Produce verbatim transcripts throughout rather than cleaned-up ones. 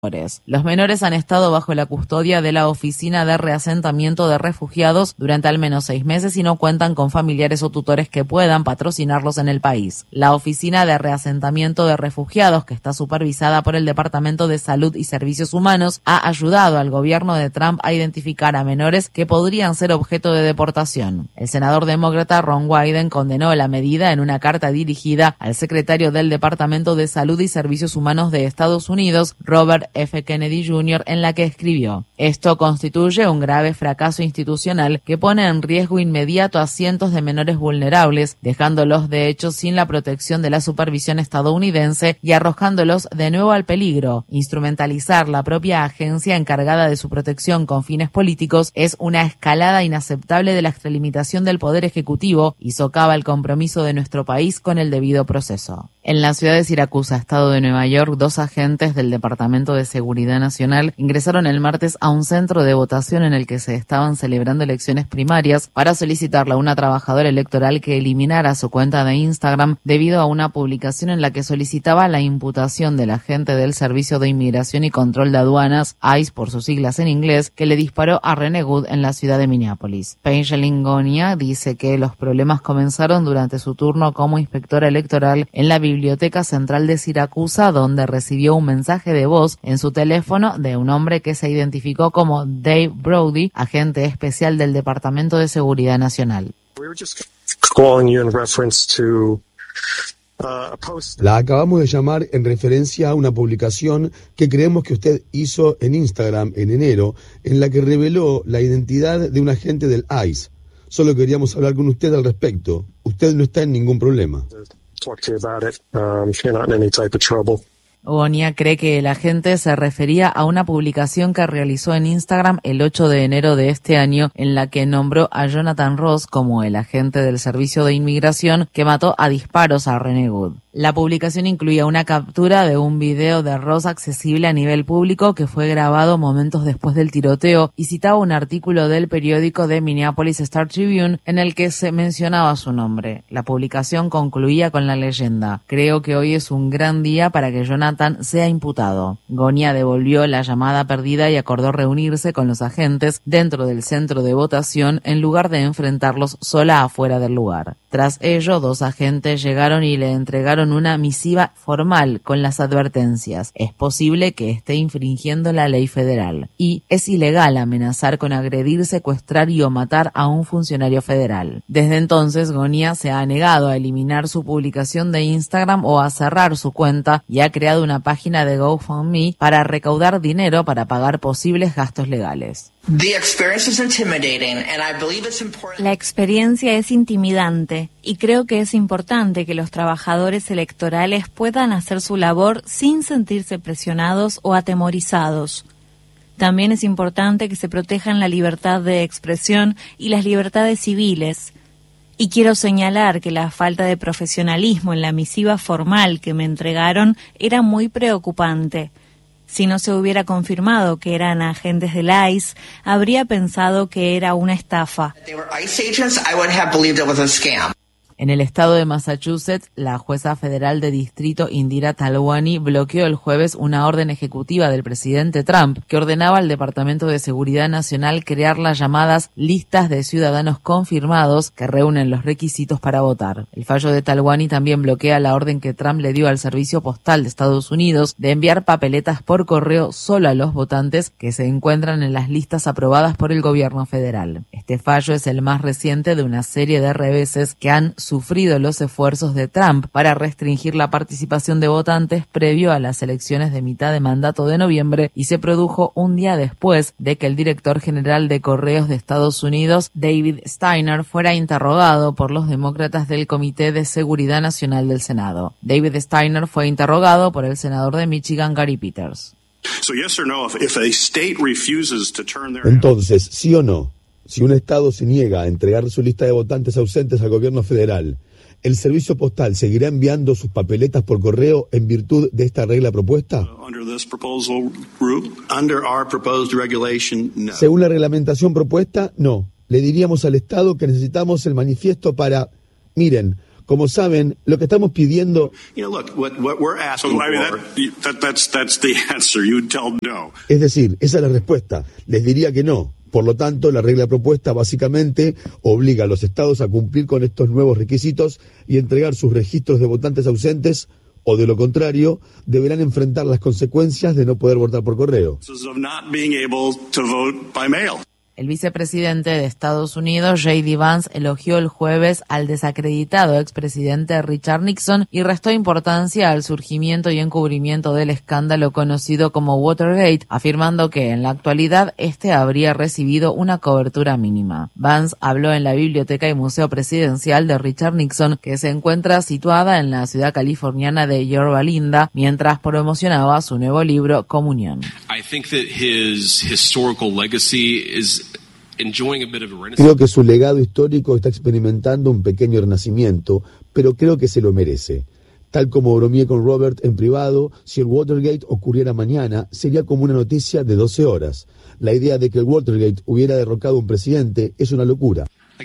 Los menores han estado bajo la custodia de la Oficina de Reasentamiento de Refugiados durante al menos seis meses y no cuentan con familiares o tutores que puedan patrocinarlos en el país. La Oficina de Reasentamiento de Refugiados, que está supervisada por el Departamento de Salud y Servicios Humanos, ha ayudado al gobierno de Trump a identificar a menores que podrían ser objeto de deportación. El senador demócrata Ron Wyden condenó la medida en una carta dirigida al secretario del Departamento de Salud y Servicios Humanos de Estados Unidos, Robert F. Kennedy junior, en la que escribió: esto constituye un grave fracaso institucional que pone en riesgo inmediato a cientos de menores vulnerables, dejándolos de hecho sin la protección de la supervisión estadounidense y arrojándolos de nuevo al peligro. Instrumentalizar la propia agencia encargada de su protección con fines políticos es una escalada inaceptable de la extralimitación del poder ejecutivo y socava el compromiso de nuestro país con el debido proceso. En la ciudad de Siracusa, estado de Nueva York, dos agentes del Departamento de Seguridad Nacional ingresaron el martes a un centro de votación en el que se estaban celebrando elecciones primarias para solicitarle a una trabajadora electoral que eliminara su cuenta de Instagram debido a una publicación en la que solicitaba la imputación del agente del Servicio de Inmigración y Control de Aduanas, ICE por sus siglas en inglés, que le disparó a Rene Good en la ciudad de Minneapolis. Paige Gonia dice que los problemas comenzaron durante su turno como inspectora electoral en la Biblioteca Central de Siracusa, donde recibió un mensaje de voz en su teléfono de un hombre que se identificó como Dave Brody, agente especial del Departamento de Seguridad Nacional. La acabamos de llamar en referencia a una publicación que creemos que usted hizo en Instagram en enero, en la que reveló la identidad de un agente del ICE. Solo queríamos hablar con usted al respecto. Usted no está en ningún problema. Gonia cree que el agente se refería a una publicación que realizó en Instagram el ocho de enero de este año en la que nombró a Jonathan Ross como el agente del Servicio de Inmigración que mató a disparos a Rene Good. La publicación incluía una captura de un video de Ross accesible a nivel público que fue grabado momentos después del tiroteo y citaba un artículo del periódico de Minneapolis Star Tribune en el que se mencionaba su nombre. La publicación concluía con la leyenda: creo que hoy es un gran día para que Jonathan sea imputado. Gonia devolvió la llamada perdida y acordó reunirse con los agentes dentro del centro de votación en lugar de enfrentarlos sola afuera del lugar. Tras ello, dos agentes llegaron y le entregaron una misiva formal con las advertencias: es posible que esté infringiendo la ley federal y es ilegal amenazar con agredir, secuestrar y o matar a un funcionario federal. Desde entonces, Gonia se ha negado a eliminar su publicación de Instagram o a cerrar su cuenta y ha creado una página de GoFundMe para recaudar dinero para pagar posibles gastos legales. La experiencia es intimidante y creo que es importante que los trabajadores electorales puedan hacer su labor sin sentirse presionados o atemorizados. También es importante que se protejan la libertad de expresión y las libertades civiles. Y quiero señalar que la falta de profesionalismo en la misiva formal que me entregaron era muy preocupante. Si no se hubiera confirmado que eran agentes del ICE, habría pensado que era una estafa. En el estado de Massachusetts, la jueza federal de distrito Indira Talwani bloqueó el jueves una orden ejecutiva del presidente Trump que ordenaba al Departamento de Seguridad Nacional crear las llamadas listas de ciudadanos confirmados que reúnen los requisitos para votar. El fallo de Talwani también bloquea la orden que Trump le dio al Servicio Postal de Estados Unidos de enviar papeletas por correo solo a los votantes que se encuentran en las listas aprobadas por el gobierno federal. Este fallo es el más reciente de una serie de reveses que han sufrido los esfuerzos de Trump para restringir la participación de votantes previo a las elecciones de mitad de mandato de noviembre y se produjo un día después de que el director general de Correos de Estados Unidos, David Steiner, fuera interrogado por los demócratas del Comité de Seguridad Nacional del Senado. David Steiner fue interrogado por el senador de Michigan, Gary Peters. Entonces, ¿sí o no? Si un estado se niega a entregar su lista de votantes ausentes al gobierno federal, ¿el servicio postal seguirá enviando sus papeletas por correo en virtud de esta regla propuesta? Según la reglamentación propuesta, no. Le diríamos al estado que necesitamos el manifiesto para... Miren, Como saben, lo que estamos pidiendo es decir, esa es la respuesta. Les diría que no. Por lo tanto, la regla propuesta básicamente obliga a los estados a cumplir con estos nuevos requisitos y entregar sus registros de votantes ausentes, o de lo contrario, deberán enfrentar las consecuencias de no poder votar por correo. El vicepresidente de Estados Unidos, J D Vance, elogió el jueves al desacreditado expresidente Richard Nixon y restó importancia al surgimiento y encubrimiento del escándalo conocido como Watergate, afirmando que en la actualidad este habría recibido una cobertura mínima. Vance habló en la Biblioteca y Museo Presidencial de Richard Nixon, que se encuentra situada en la ciudad californiana de Yorba Linda, mientras promocionaba su nuevo libro Comunión. I think that his historical legacy is Creo que su legado histórico está experimentando un pequeño renacimiento, pero creo que se lo merece. Tal como bromeé con Robert en privado, si el Watergate ocurriera mañana, sería como una noticia de doce horas. La idea de que el Watergate hubiera derrocado a un presidente es una locura.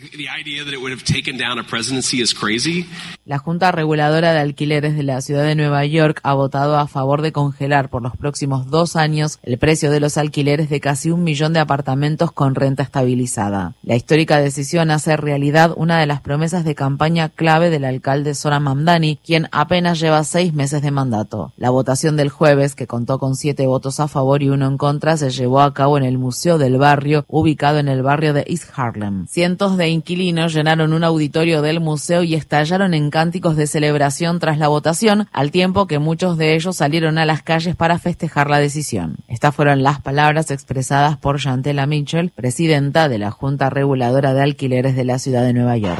La Junta Reguladora de Alquileres de la Ciudad de Nueva York ha votado a favor de congelar por los próximos dos años el precio de los alquileres de casi un millón de apartamentos con renta estabilizada. La histórica decisión hace realidad una de las promesas de campaña clave del alcalde Zohran Mamdani, quien apenas lleva seis meses de mandato. La votación del jueves, que contó con siete votos a favor y uno en contra, se llevó a cabo en el Museo del Barrio, ubicado en el barrio de East Harlem. Cientos de inquilinos llenaron un auditorio del museo y estallaron en cánticos de celebración tras la votación, al tiempo que muchos de ellos salieron a las calles para festejar la decisión. Estas fueron las palabras expresadas por Chantella Mitchell, presidenta de la Junta Reguladora de Alquileres de la Ciudad de Nueva York.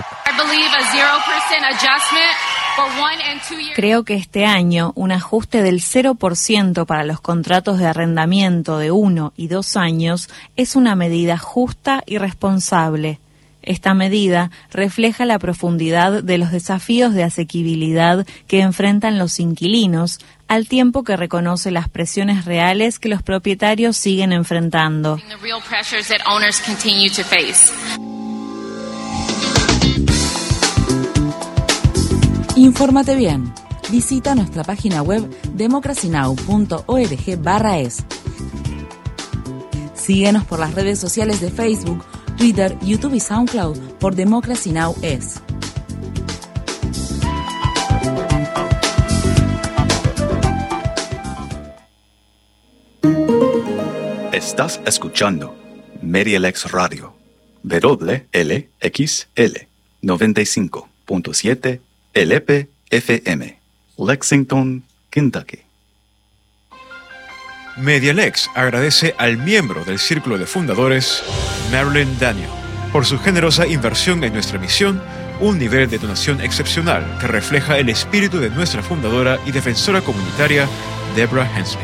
Creo que este año un ajuste del cero por ciento para los contratos de arrendamiento de uno y dos años es una medida justa y responsable. Esta medida refleja la profundidad de los desafíos de asequibilidad que enfrentan los inquilinos, al tiempo que reconoce las presiones reales que los propietarios siguen enfrentando. Infórmate bien. Visita nuestra página web democracy now punto org barra es. Síguenos por las redes sociales de Facebook, Twitter, YouTube y SoundCloud por Democracy Now! Es. Estás escuchando MediaLex Radio, W L X L noventa y cinco punto siete L P F M, Lexington, Kentucky. MediaLex agradece al miembro del Círculo de Fundadores, Marilyn Daniel, por su generosa inversión en nuestra misión, un nivel de donación excepcional que refleja el espíritu de nuestra fundadora y defensora comunitaria, Deborah Hensley.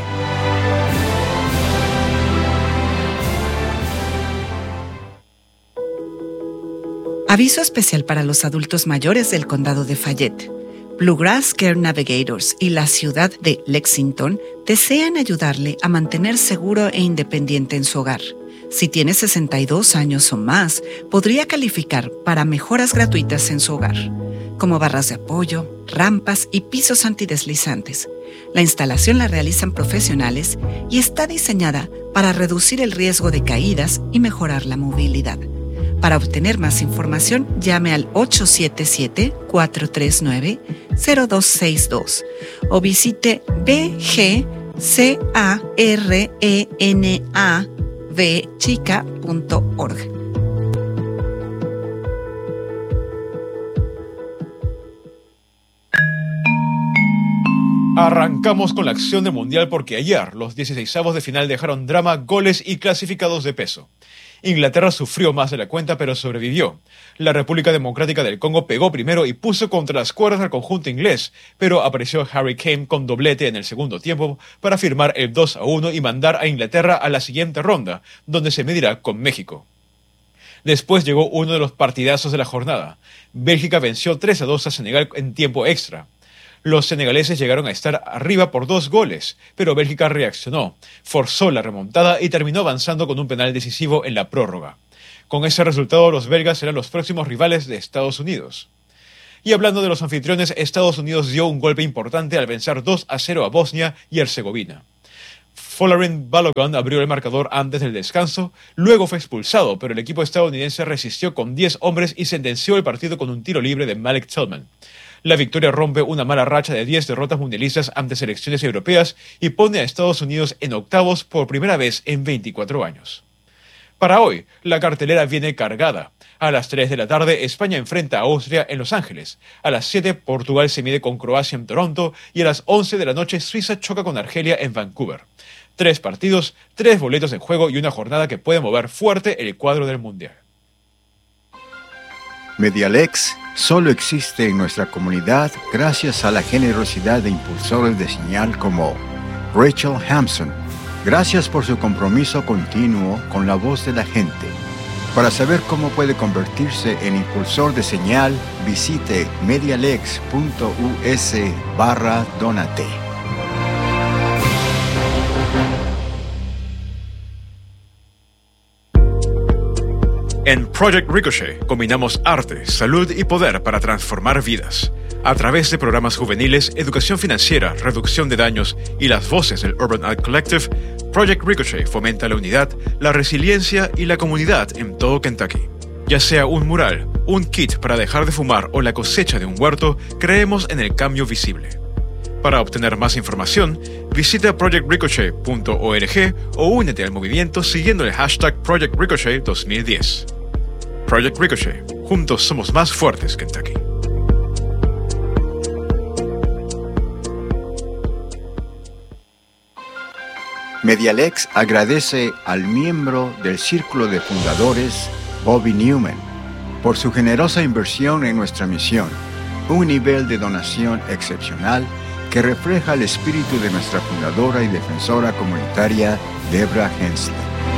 Aviso especial para los adultos mayores del condado de Fayette. Bluegrass Care Navigators y la ciudad de Lexington desean ayudarle a mantener seguro e independiente en su hogar. Si tiene sesenta y dos años o más, podría calificar para mejoras gratuitas en su hogar, como barras de apoyo, rampas y pisos antideslizantes. La instalación la realizan profesionales y está diseñada para reducir el riesgo de caídas y mejorar la movilidad. Para obtener más información, llame al ocho siete siete, cuatro tres nueve, cero dos seis dos o visite b g c a r e n a v chica punto org. Arrancamos con la acción del Mundial porque ayer los dieciseisavos de final dejaron drama, goles y clasificados de peso. Inglaterra sufrió más de la cuenta, pero sobrevivió. La República Democrática del Congo pegó primero y puso contra las cuerdas al conjunto inglés, pero apareció Harry Kane con doblete en el segundo tiempo para firmar el dos a uno y mandar a Inglaterra a la siguiente ronda, donde se medirá con México. Después llegó uno de los partidazos de la jornada. Bélgica venció tres a dos a Senegal en tiempo extra. Los senegaleses llegaron a estar arriba por dos goles, pero Bélgica reaccionó, forzó la remontada y terminó avanzando con un penal decisivo en la prórroga. Con ese resultado, los belgas serán los próximos rivales de Estados Unidos. Y hablando de los anfitriones, Estados Unidos dio un golpe importante al vencer dos a cero a Bosnia y Herzegovina. Folarin Balogun abrió el marcador antes del descanso, luego fue expulsado, pero el equipo estadounidense resistió con diez hombres y sentenció el partido con un tiro libre de Malik Tillman. La victoria rompe una mala racha de diez derrotas mundialistas ante selecciones europeas y pone a Estados Unidos en octavos por primera vez en veinticuatro años. Para hoy, la cartelera viene cargada. A las tres de la tarde, España enfrenta a Austria en Los Ángeles. A las siete, Portugal se mide con Croacia en Toronto. Y a las once de la noche, Suiza choca con Argelia en Vancouver. Tres partidos, tres boletos en juego y una jornada que puede mover fuerte el cuadro del Mundial. Medialex solo existe en nuestra comunidad gracias a la generosidad de impulsores de señal como Rachel Hampson. Gracias por su compromiso continuo con la voz de la gente. Para saber cómo puede convertirse en impulsor de señal, visite medialex.us barra donate. En Project Ricochet combinamos arte, salud y poder para transformar vidas. A través de programas juveniles, educación financiera, reducción de daños y las voces del Urban Art Collective, Project Ricochet fomenta la unidad, la resiliencia y la comunidad en todo Kentucky. Ya sea un mural, un kit para dejar de fumar o la cosecha de un huerto, creemos en el cambio visible. Para obtener más información, visita project ricochet punto org o únete al movimiento siguiendo el hashtag Project Ricochet dos mil diez. Project Ricochet. Juntos somos más fuertes, Kentucky. Medialex agradece al miembro del Círculo de Fundadores, Bobby Newman, por su generosa inversión en nuestra misión, un nivel de donación excepcional que refleja el espíritu de nuestra fundadora y defensora comunitaria, Debra Hensley.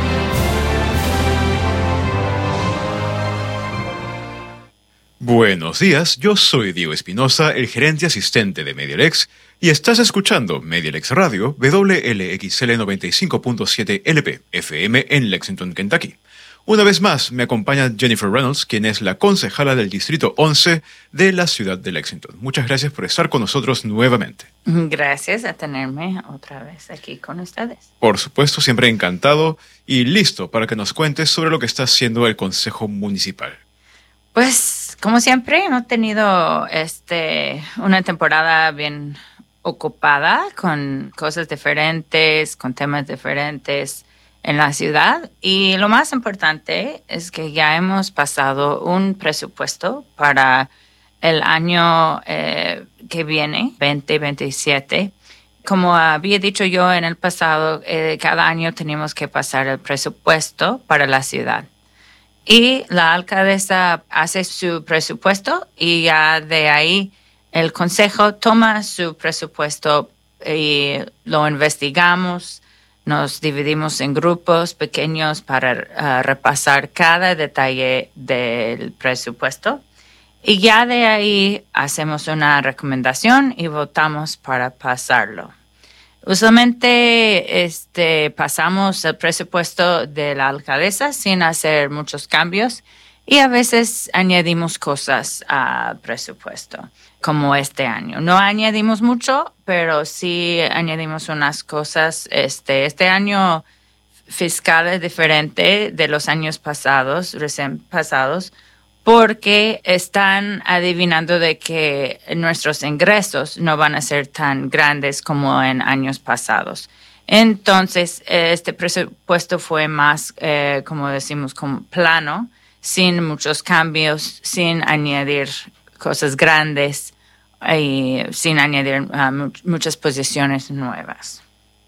Buenos días, yo soy Diego Espinosa, el gerente asistente de Medialex, y estás escuchando Medialex Radio, W L X L noventa y cinco punto siete L P F M en Lexington, Kentucky. Una vez más me acompaña Jennifer Reynolds, quien es la concejala del Distrito once de la ciudad de Lexington. Muchas gracias por estar con nosotros nuevamente. Gracias a tenerme otra vez aquí con ustedes. Por supuesto, siempre encantado y listo para que nos cuentes sobre lo que está haciendo el Consejo Municipal. Pues, como siempre, hemos tenido este, una temporada bien ocupada con cosas diferentes, con temas diferentes en la ciudad, y lo más importante es que ya hemos pasado un presupuesto para el año eh, que viene, veinte veintisiete. Como había dicho yo en el pasado, eh, cada año tenemos que pasar el presupuesto para la ciudad. Y la alcaldesa hace su presupuesto y ya de ahí el consejo toma su presupuesto y lo investigamos. Nos dividimos en grupos pequeños para uh, repasar cada detalle del presupuesto. Y ya de ahí hacemos una recomendación y votamos para pasarlo. Usualmente este, pasamos el presupuesto de la alcaldesa sin hacer muchos cambios y a veces añadimos cosas al presupuesto, como este año. No añadimos mucho, pero sí añadimos unas cosas. Este, este año fiscal es diferente de los años pasados, recién pasados, porque están adivinando de que nuestros ingresos no van a ser tan grandes como en años pasados. Entonces, este presupuesto fue más, eh, como decimos, como plano, sin muchos cambios, sin añadir cosas grandes y sin añadir uh, much- muchas posiciones nuevas.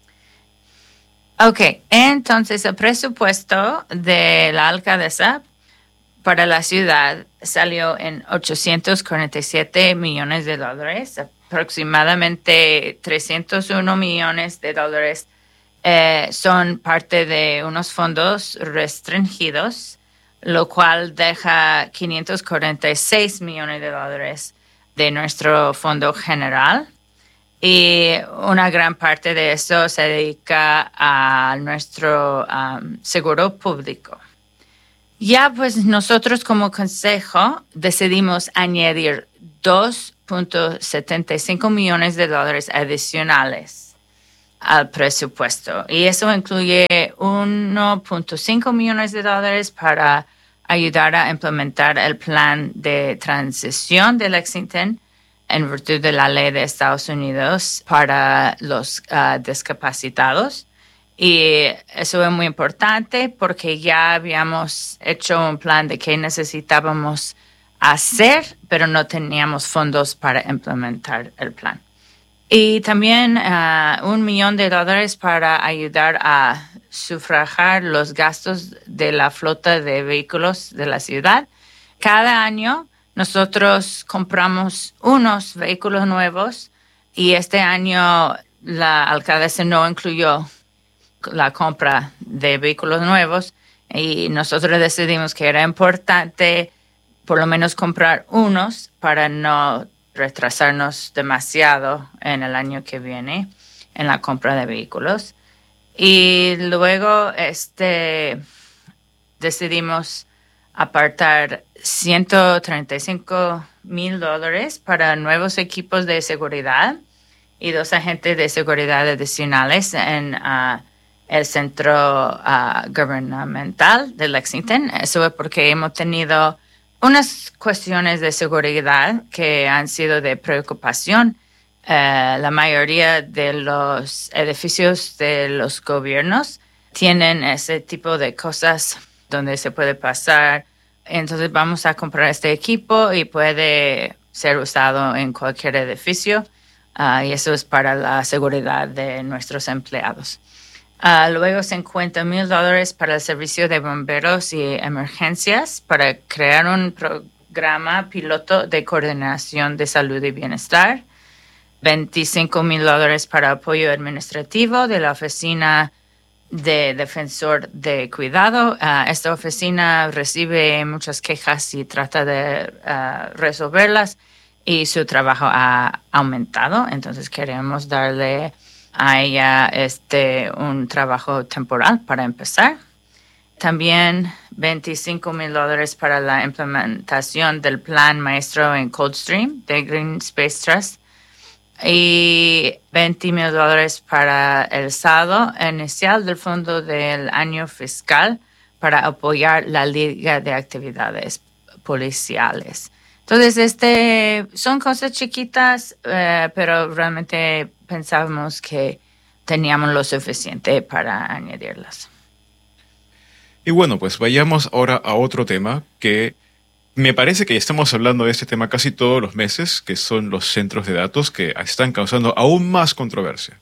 Ok, entonces el presupuesto de la alcaldesa para la ciudad salió en ochocientos cuarenta y siete millones de dólares, aproximadamente trescientos uno millones de dólares eh, son parte de unos fondos restringidos, lo cual deja quinientos cuarenta y seis millones de dólares de nuestro fondo general. Y una gran parte de eso se dedica a nuestro um, seguro público. Ya pues nosotros como consejo decidimos añadir dos punto setenta y cinco millones de dólares adicionales al presupuesto. Y eso incluye uno punto cinco millones de dólares para ayudar a implementar el plan de transición de Lexington en virtud de la ley de Estados Unidos para los uh, discapacitados. Y eso es muy importante porque ya habíamos hecho un plan de qué necesitábamos hacer, pero no teníamos fondos para implementar el plan. Y también uh, un millón de dólares para ayudar a sufragar los gastos de la flota de vehículos de la ciudad. Cada año nosotros compramos unos vehículos nuevos y este año la alcaldesa no incluyó la compra de vehículos nuevos y nosotros decidimos que era importante por lo menos comprar unos para no retrasarnos demasiado en el año que viene en la compra de vehículos. Y luego este, decidimos apartar ciento treinta y cinco mil dólares para nuevos equipos de seguridad y dos agentes de seguridad adicionales en uh, el centro uh, gubernamental de Lexington. Eso es porque hemos tenido unas cuestiones de seguridad que han sido de preocupación. Uh, la mayoría de los edificios de los gobiernos tienen ese tipo de cosas donde se puede pasar. Entonces vamos a comprar este equipo y puede ser usado en cualquier edificio. Uh, y eso es para la seguridad de nuestros empleados. Uh, luego cincuenta mil dólares para el servicio de bomberos y emergencias para crear un programa piloto de coordinación de salud y bienestar. veinticinco mil dólares para apoyo administrativo de la oficina de defensor de cuidado. Uh, esta oficina recibe muchas quejas y trata de uh, resolverlas y su trabajo ha aumentado. Entonces queremos darle a ella este, un trabajo temporal para empezar. También veinticinco mil dólares para la implementación del plan maestro en Coldstream de Green Space Trust y veinte mil dólares para el saldo inicial del fondo del año fiscal para apoyar la Liga de Actividades Policiales. Entonces, este, son cosas chiquitas, eh, pero realmente pensábamos que teníamos lo suficiente para añadirlas. Y bueno, pues vayamos ahora a otro tema que me parece que estamos hablando de este tema casi todos los meses, que son los centros de datos que están causando aún más controversia.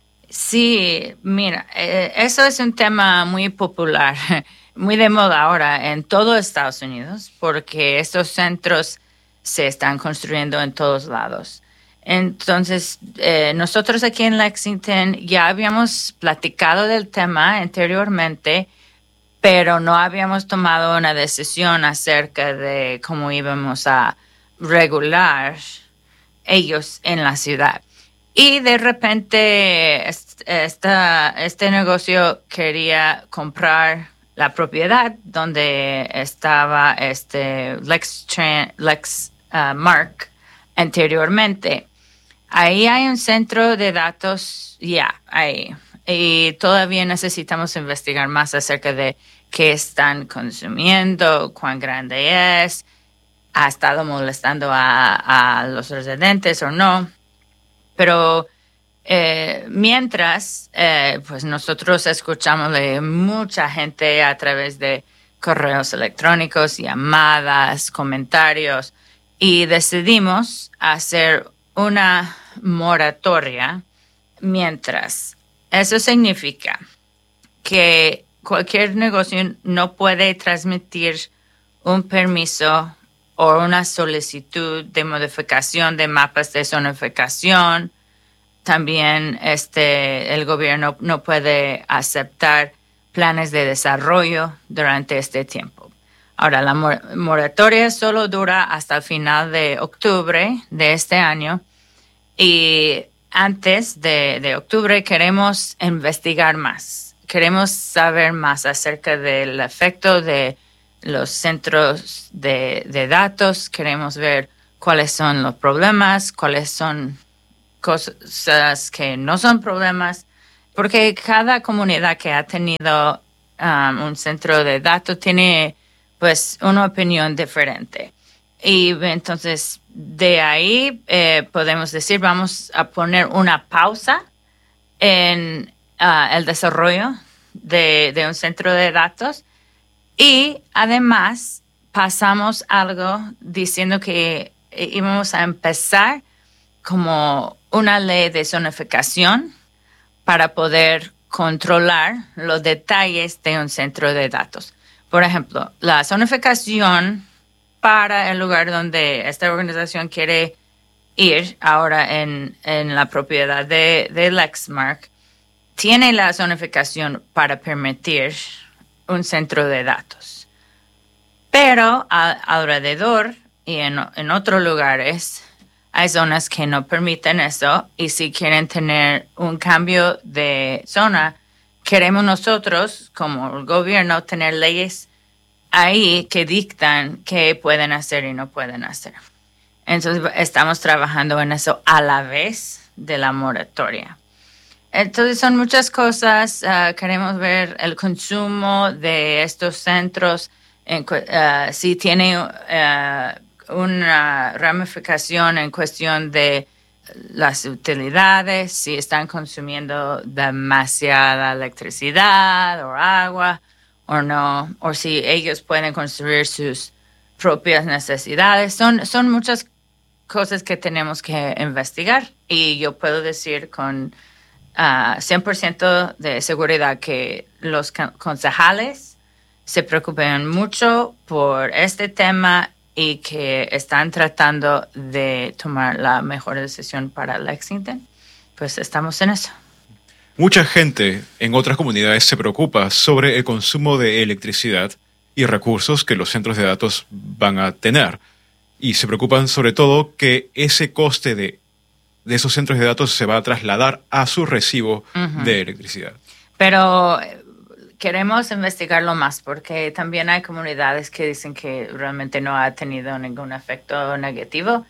Sí, mira, eh, eso es un tema muy popular, muy de moda ahora en todo Estados Unidos, porque estos centros se están construyendo en todos lados. Entonces, eh, nosotros aquí en Lexington ya habíamos platicado del tema anteriormente, pero no habíamos tomado una decisión acerca de cómo íbamos a regular ellos en la ciudad. Y de repente esta, este negocio quería comprar la propiedad donde estaba este Lex, Lex uh, Mark anteriormente. Ahí hay un centro de datos, ya, yeah, ahí. Y todavía necesitamos investigar más acerca de qué están consumiendo, cuán grande es, ha estado molestando a, a los residentes o no. Pero eh, mientras, eh, pues nosotros escuchamos de mucha gente a través de correos electrónicos, llamadas, comentarios, y decidimos hacer una moratoria mientras. Eso significa que cualquier negocio no puede transmitir un permiso o una solicitud de modificación de mapas de zonificación. También este, el gobierno no puede aceptar planes de desarrollo durante este tiempo. Ahora, la mor- moratoria solo dura hasta el final de octubre de este año y antes de, de octubre queremos investigar más. Queremos saber más acerca del efecto de los centros de, de datos. Queremos ver cuáles son los problemas, cuáles son cosas que no son problemas, porque cada comunidad que ha tenido um, un centro de datos tiene pues una opinión diferente. Y entonces de ahí eh, podemos decir, vamos a poner una pausa en uh, el desarrollo de, de un centro de datos y además pasamos algo diciendo que íbamos a empezar como una ley de zonificación para poder controlar los detalles de un centro de datos. Por ejemplo, la zonificación para el lugar donde esta organización quiere ir ahora en, en la propiedad de, de Lexmark, tiene la zonificación para permitir un centro de datos. Pero a, alrededor y en, en otros lugares hay zonas que no permiten eso y si quieren tener un cambio de zona, queremos nosotros como el gobierno tener leyes ahí que dictan qué pueden hacer y no pueden hacer. Entonces estamos trabajando en eso a la vez de la moratoria. Entonces son muchas cosas. Uh, queremos ver el consumo de estos centros, en, uh, si tiene uh, una ramificación en cuestión de las utilidades, si están consumiendo demasiada electricidad o agua o no, o si ellos pueden construir sus propias necesidades. Son, son muchas cosas que tenemos que investigar y yo puedo decir con uh, cien por ciento de seguridad que los concejales se preocupan mucho por este tema y que están tratando de tomar la mejor decisión para Lexington. Pues estamos en eso. Mucha gente en otras comunidades se preocupa sobre el consumo de electricidad y recursos que los centros de datos van a tener. Y se preocupan sobre todo que ese coste de, de esos centros de datos se va a trasladar a su recibo uh-huh. de electricidad. Pero queremos investigarlo más porque también hay comunidades que dicen que realmente no ha tenido ningún efecto negativo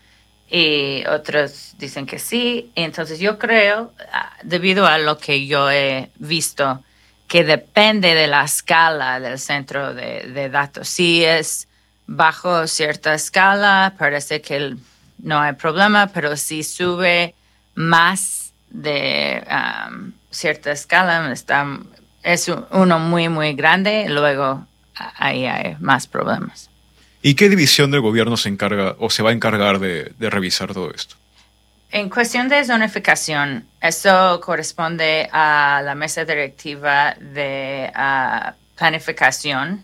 y otros dicen que sí. Entonces yo creo, debido a lo que yo he visto, que depende de la escala del centro de, de datos. Si es bajo cierta escala, parece que no hay problema, pero si sube más de um, cierta escala, está, es uno muy, muy grande, luego ahí hay más problemas. ¿Y qué división del gobierno se encarga o se va a encargar de, de revisar todo esto? En cuestión de zonificación, eso corresponde a la mesa directiva de uh, planificación.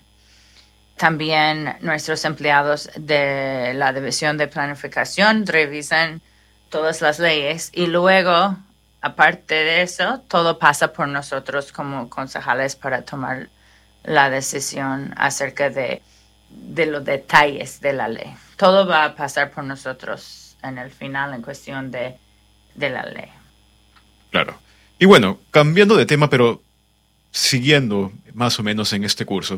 También nuestros empleados de la división de planificación revisan todas las leyes y luego, aparte de eso, todo pasa por nosotros como concejales para tomar la decisión acerca de, de los detalles de la ley. Todo va a pasar por nosotros en el final en cuestión de, de la ley. Claro. Y bueno, cambiando de tema, pero siguiendo más o menos en este curso,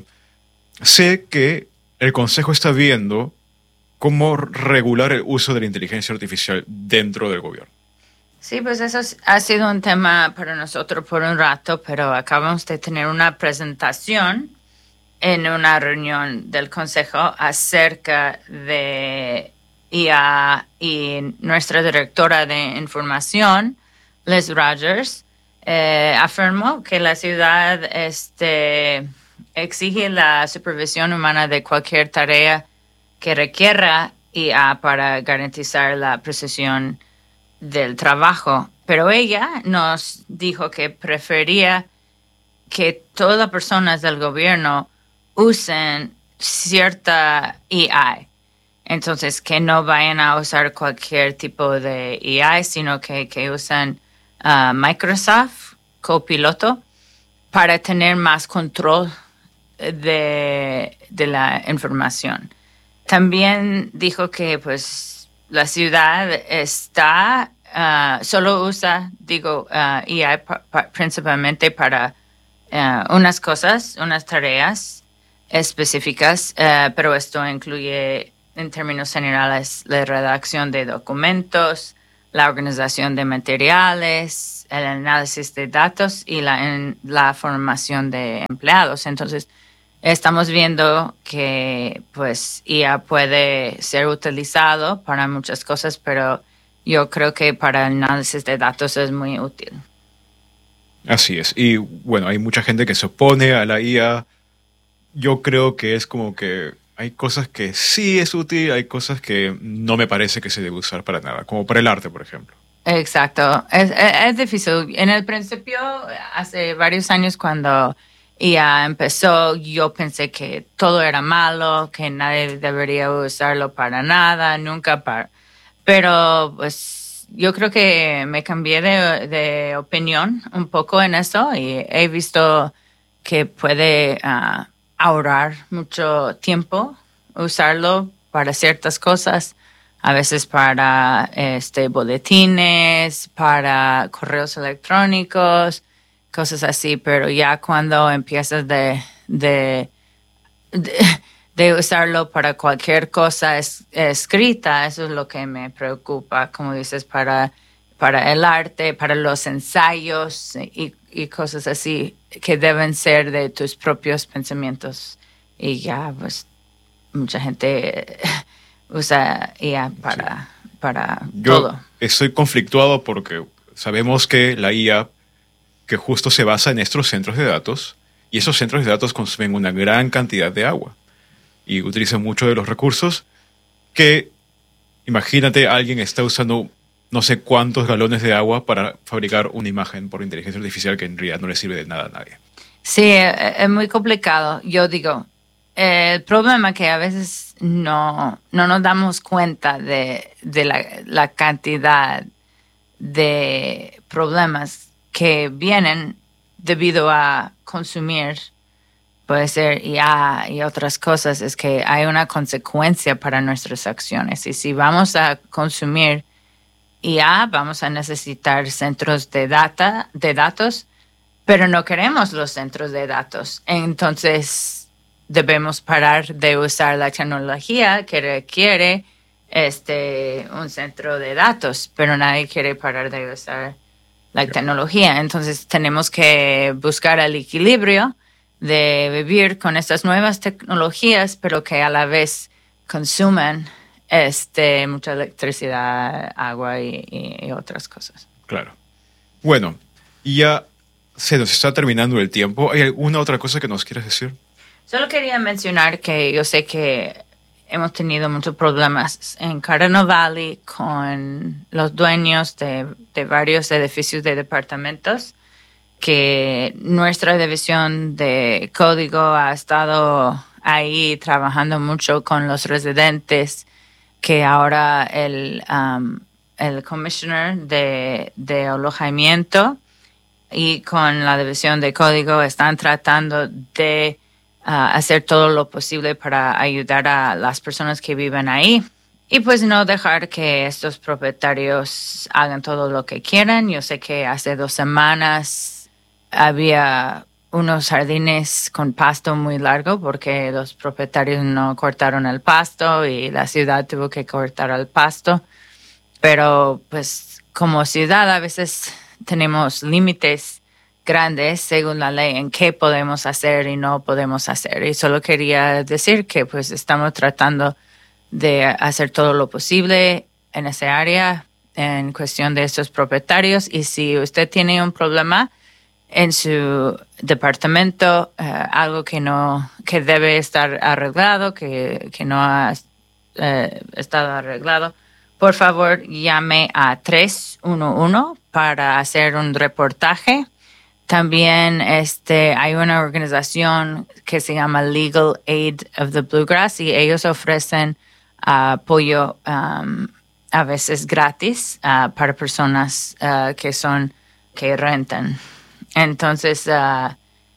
sé que el Consejo está viendo cómo regular el uso de la inteligencia artificial dentro del gobierno. Sí, pues eso ha sido un tema para nosotros por un rato, pero acabamos de tener una presentación en una reunión del Consejo acerca de I A y nuestra directora de información, Liz Rogers, eh, afirmó que la ciudad este, exige la supervisión humana de cualquier tarea que requiera I A para garantizar la precisión del trabajo. Pero ella nos dijo que prefería que todas las personas del gobierno usen cierta I A. Entonces, que no vayan a usar cualquier tipo de I A, sino que, que usen uh, Microsoft Copiloto para tener más control de, de la información. También dijo que pues la ciudad está, uh, solo usa, digo, uh, I A pa, pa, principalmente para uh, unas cosas, unas tareas específicas, uh, pero esto incluye en términos generales, la redacción de documentos, la organización de materiales, el análisis de datos y la, en, la formación de empleados. Entonces, estamos viendo que pues I A puede ser utilizado para muchas cosas, pero yo creo que para el análisis de datos es muy útil. Así es. Y bueno, hay mucha gente que se opone a la I A. Yo creo que es como que hay cosas que sí es útil, hay cosas que no me parece que se debe usar para nada, como para el arte, por ejemplo. Exacto. Es, es, es difícil. En el principio, hace varios años cuando I A empezó, yo pensé que todo era malo, que nadie debería usarlo para nada, nunca para... Pero pues yo creo que me cambié de, de opinión un poco en eso y he visto que puede uh, ahorrar mucho tiempo usarlo para ciertas cosas, a veces para este boletines, para correos electrónicos, cosas así, pero ya cuando empiezas de, de, de, de usarlo para cualquier cosa es, escrita, eso es lo que me preocupa, como dices, para, para el arte, para los ensayos y, y cosas así que deben ser de tus propios pensamientos. Y ya, pues, mucha gente usa I A para, sí. para Yo todo. Estoy conflictuado porque sabemos que la I A que justo se basa en estos centros de datos, y esos centros de datos consumen una gran cantidad de agua y utilizan mucho de los recursos que, imagínate, alguien está usando no sé cuántos galones de agua para fabricar una imagen por inteligencia artificial que en realidad no le sirve de nada a nadie. Sí, es muy complicado. Yo digo, el problema es que a veces no, no nos damos cuenta de, de la, la cantidad de problemas que vienen debido a consumir, puede ser I A y otras cosas, es que hay una consecuencia para nuestras acciones. Y si vamos a consumir I A, vamos a necesitar centros de, data, de datos, pero no queremos los centros de datos. Entonces, debemos parar de usar la tecnología que requiere este, un centro de datos, pero nadie quiere parar de usar la tecnología. Entonces tenemos que buscar el equilibrio de vivir con estas nuevas tecnologías, pero que a la vez consumen este, mucha electricidad, agua y, y, y otras cosas. Claro. Bueno, ya se nos está terminando el tiempo. ¿Hay alguna otra cosa que nos quieras decir? Solo quería mencionar que yo sé que hemos tenido muchos problemas en Cardinal Valley con los dueños de, de varios edificios de departamentos, que nuestra división de código ha estado ahí trabajando mucho con los residentes, que ahora el, um, el commissioner de, de alojamiento y con la división de código están tratando de Uh, hacer todo lo posible para ayudar a las personas que viven ahí y pues no dejar que estos propietarios hagan todo lo que quieran. Yo sé que hace dos semanas había unos jardines con pasto muy largo porque los propietarios no cortaron el pasto y la ciudad tuvo que cortar el pasto. Pero pues como ciudad a veces tenemos límites grandes según la ley en qué podemos hacer y no podemos hacer. Y solo quería decir que pues estamos tratando de hacer todo lo posible en esa área en cuestión de estos propietarios. Y si usted tiene un problema en su departamento, uh, algo que no que debe estar arreglado, que, que no ha uh, estado arreglado, por favor llame a tres uno uno para hacer un reportaje. También este, hay una organización que se llama Legal Aid of the Bluegrass y ellos ofrecen uh, apoyo um, a veces gratis uh, para personas uh, que son que rentan. Entonces, uh,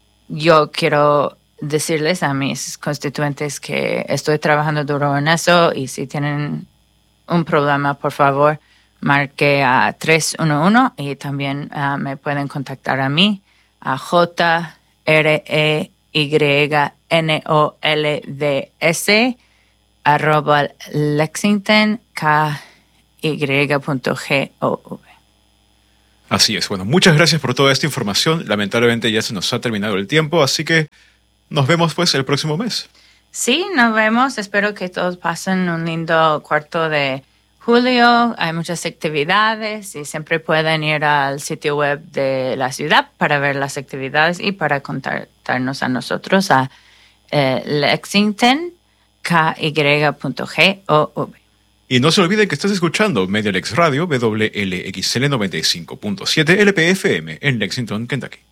yo quiero decirles a mis constituentes que estoy trabajando duro en eso y si tienen un problema, por favor, marque a tres uno uno y también uh, me pueden contactar a mí a J R E Y N O L D S arroba lexington k y punto gov. Así es. Bueno, muchas gracias por toda esta información. Lamentablemente ya se nos ha terminado el tiempo, así que nos vemos pues el próximo mes. Sí, nos vemos. Espero que todos pasen un lindo cuarto de julio. Hay muchas actividades y siempre pueden ir al sitio web de la ciudad para ver las actividades y para contactarnos a nosotros a eh, lexington k y punto gov. Y no se olviden que estás escuchando Media Lex Radio, W L X L noventa y cinco punto siete L P F M en Lexington, Kentucky.